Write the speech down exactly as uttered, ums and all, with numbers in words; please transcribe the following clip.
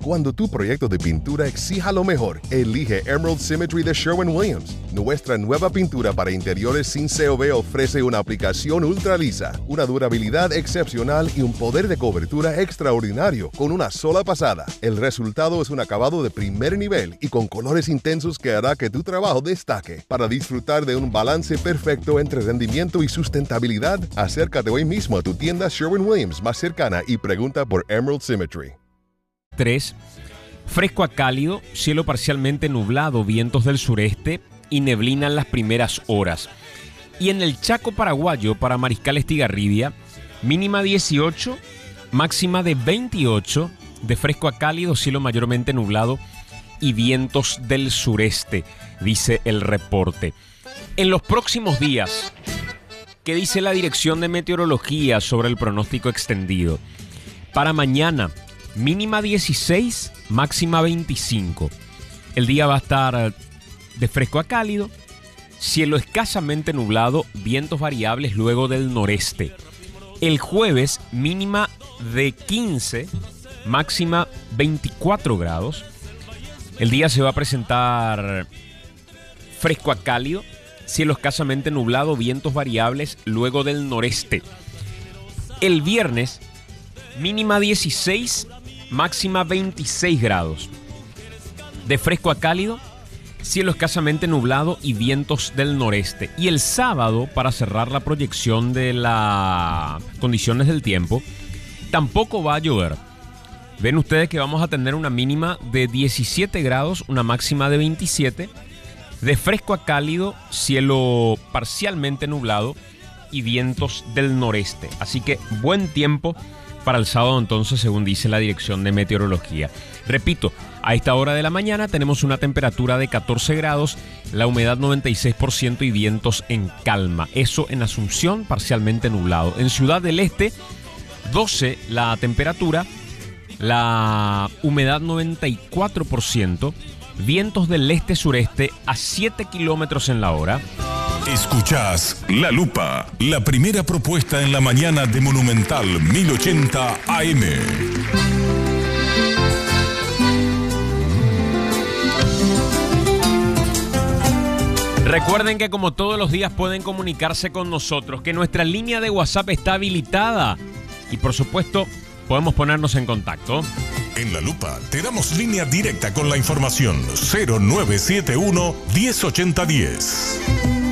Cuando tu proyecto de pintura exija lo mejor, elige Emerald Symmetry de Sherwin-Williams. Nuestra nueva pintura para interiores sin C O V ofrece una aplicación ultra lisa, una durabilidad excepcional y un poder de cobertura extraordinario con una sola pasada. El resultado es un acabado de primer nivel y con colores intensos que hará que tu trabajo destaque. Para disfrutar de un balance perfecto entre rendimiento y sustentabilidad, acércate hoy mismo a tu tienda Sherwin-Williams más cercana y pregunta por Emerald Symmetry. tres. Fresco a cálido, cielo parcialmente nublado, vientos del sureste y neblina en las primeras horas. Y en el Chaco paraguayo para Mariscal Estigarribia, mínima dieciocho, máxima de veintiocho, de fresco a cálido, cielo mayormente nublado y vientos del sureste, dice el reporte. En los próximos días, ¿qué dice la Dirección de Meteorología sobre el pronóstico extendido? Para mañana, mínima dieciséis, máxima veinticinco. El día va a estar de fresco a cálido, cielo escasamente nublado, vientos variables luego del noreste. El jueves, mínima de quince, máxima veinticuatro grados. El día se va a presentar fresco a cálido, cielo escasamente nublado, vientos variables luego del noreste. El viernes, mínima dieciséis, máxima veintiséis grados. De fresco a cálido, cielo escasamente nublado y vientos del noreste. Y el sábado, para cerrar la proyección de las condiciones del tiempo, tampoco va a llover. Ven ustedes que vamos a tener una mínima de diecisiete grados, una máxima de veintisiete. De fresco a cálido, cielo parcialmente nublado y vientos del noreste. Así que buen tiempo para el sábado entonces, según dice la Dirección de Meteorología. Repito, a esta hora de la mañana tenemos una temperatura de catorce grados, la humedad noventa y seis por ciento y vientos en calma. Eso en Asunción, parcialmente nublado. En Ciudad del Este, doce la temperatura, la humedad noventa y cuatro por ciento, vientos del este-sureste a siete kilómetros en la hora. Escuchás La Lupa, la primera propuesta en la mañana de Monumental mil ochenta A M. Recuerden que como todos los días pueden comunicarse con nosotros, que nuestra línea de WhatsApp está habilitada y por supuesto podemos ponernos en contacto. En La Lupa te damos línea directa con la información cero nueve siete uno, diez ochenta diez.